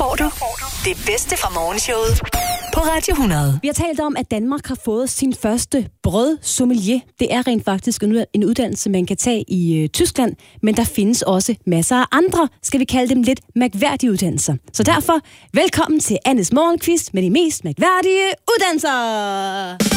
får du det bedste fra morgenshowet på Radio 100. Vi har talt om, at Danmark har fået sin første brødsommelier. Det er rent faktisk en uddannelse, man kan tage i Tyskland, men der findes også masser af andre, skal vi kalde dem lidt mærkværdige uddannelser. Så derfor, velkommen til Annes Morgenquiz med de mest mærkværdige uddannelser.